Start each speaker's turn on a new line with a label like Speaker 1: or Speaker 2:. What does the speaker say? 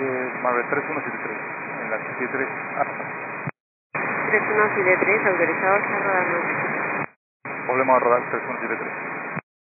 Speaker 1: Marvel 3173, en la 73 Alfa.
Speaker 2: 3173, autorizado a rodar noche.
Speaker 1: Volvemos a rodar 3173.